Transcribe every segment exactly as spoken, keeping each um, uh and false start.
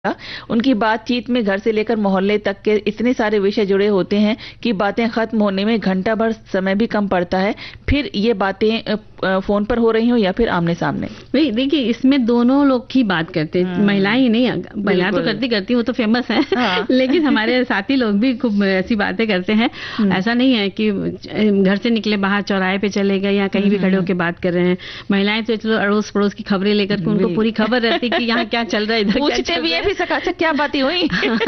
उनकी बातचीत में घर से लेकर मोहल्ले तक के इतने सारे विषय जुड़े होते हैं कि बातें खत्म होने में घंटा भर समय भी कम पड़ता है, फिर ये बातें फोन पर हो रही हो या फिर आमने सामने। भाई देखिए, इसमें दोनों लोग की बात करते हैं, महिलाएं ही नहीं, महिलाएं तो करती करती वो तो फेमस है। हाँ। लेकिन हमारे साथी लोग भी खूब ऐसी बातें करते हैं। ऐसा नहीं है कि घर से निकले बाहर चौराहे पे चले गए या कहीं भी खड़े होकर बात कर रहे हैं। महिलाएं तो चलो अड़ोस पड़ोस की खबरें लेकर के उनको पूरी खबर रहती है कि यहाँ क्या चल रहा है, इधर पूछते भी है, फिर क्या बातें हुई।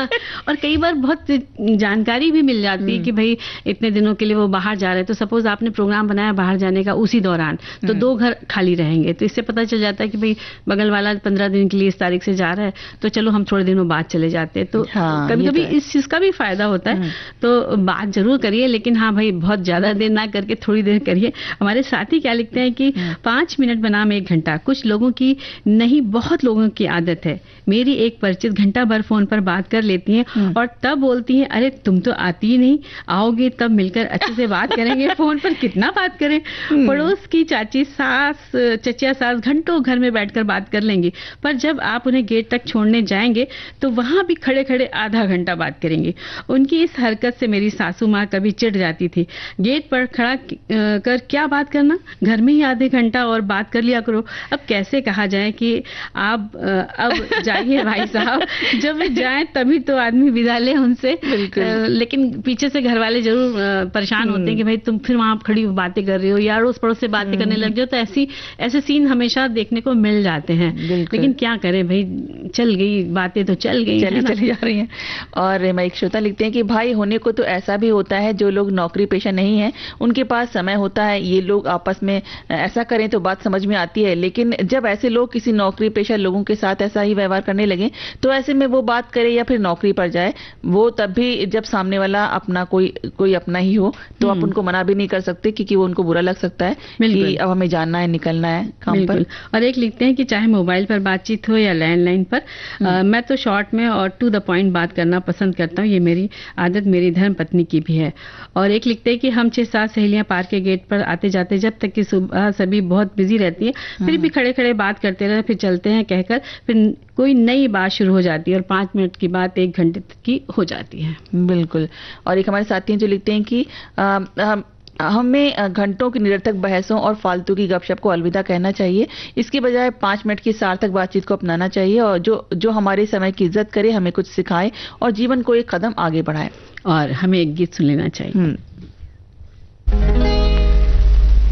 और कई बार बहुत जानकारी भी मिल जाती है कि भाई इतने दिनों के लिए वो बाहर जा रहे हैं, तो सपोज आपने प्रोग्राम बनाया बाहर जाने का, उसी दौरान तो दो घर खाली रहेंगे, तो इससे पता चल जाता है कि भाई बगल वाला पंद्रह दिन के लिए इस तारीख से जा रहा है, तो चलो हम थोड़े दिनों बाद चले जाते हैं। तो हाँ, कभी कभी तो इस चीज का भी फायदा होता है। तो बात जरूर करिए, लेकिन हाँ भाई बहुत ज्यादा देर ना करके थोड़ी देर करिए। हमारे साथी क्या लिखते हैं कि पांच मिनट बनाम एक घंटा, कुछ लोगों की नहीं, बहुत लोगों की आदत है। मेरी एक परिचित घंटा भर फोन पर बात कर लेती हैं और तब बोलती हैं, अरे तुम तो आती ही नहीं, आओगे तब मिलकर अच्छे से बात करेंगे। फोन पर कितना बात करें। पड़ोस की चाची, सास, चचिया सास घंटों घर में बैठकर बात कर लेंगी, पर जब आप उन्हें गेट तक छोड़ने जाएंगे तो वहां भी खड़े खड़े आधा घंटा बात करेंगे। उनकी इस हरकत से मेरी सासू माँ कभी चिढ़ जाती थी। गेट पर खड़ा कर क्या बात करना, घर में ही आधे घंटा और बात कर लिया करो। अब कैसे कहा जाए कि आप अब जाइए भाई साहब, जब जाए तभी तो आदमी विदा ले उनसे। लेकिन पीछे से घर वाले जरूर परेशान होते हैं कि भाई तुम फिर वहां खड़ी बातें कर रही हो या अड़ोस पड़ोस से बातें करने लग जाओ। तो ऐसी ऐसे सीन हमेशा देखने को मिल जाते हैं। लेकिन क्या करें भाई, चल गई बातें तो चल गई, चली चली जा रही हैं। और एक श्रोता लिखते हैं कि भाई होने को तो ऐसा भी होता है, जो लोग नौकरी पेशा नहीं है उनके पास समय होता है, ये लोग आपस में ऐसा करें तो बात समझ में आती है। लेकिन जब ऐसे लोग किसी नौकरी पेशा लोगों के साथ ऐसा ही व्यवहार करने लगे, तो ऐसे में वो बात करे या फिर नौकरी पर जाए, वो तब भी जब सामने वाला अपना कोई कोई अपना ही हो तो आप उनको मना भी नहीं कर सकते, क्योंकि वो उनको बुरा लग सकता है कि अब हमें जानना है, निकलना है काम पर। और एक लिखते हैं कि चाहे मोबाइल पर बातचीत हो या लैंडलाइन पर, आ, मैं तो शॉर्ट में और टू द पॉइंट बात करना पसंद करता हूँ। ये मेरी आदत मेरी धर्म पत्नी की भी है। और एक लिखते हैं कि हम छह सात सहेलियां पार्क के गेट पर आते जाते, जब तक कि सुबह सभी बहुत बिजी रहती है, फिर भी खड़े खड़े बात करते रहे, फिर चलते हैं कहकर फिर कोई नई बात शुरू हो जाती है और पांच मिनट की बात एक घंटे तक की हो जाती है। बिल्कुल। और एक हमारे साथी जो लिखते हैं कि आ, हम हमें घंटों की निरर्थक बहसों और फालतू की गपशप को अलविदा कहना चाहिए। इसके बजाय पांच मिनट की सार्थक बातचीत को अपनाना चाहिए, और जो जो हमारे समय की इज्जत करे, हमें कुछ सिखाए और जीवन को एक कदम आगे बढ़ाए। और हमें एक गीत सुन लेना चाहिए।